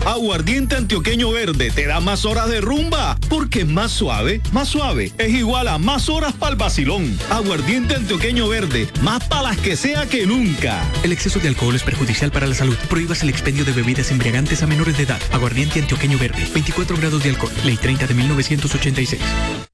Aguardiente Antioqueño Verde te da más horas de rumba, porque más suave es igual a más horas para el vacilón. Aguardiente Antioqueño Verde, más para las que sea que nunca. El exceso de alcohol es perjudicial para la salud. Prohíbas el expendio de bebidas embriagantes a menores de edad. Aguardiente Antioqueño Verde, 24 grados de alcohol. Ley 30 de 1986.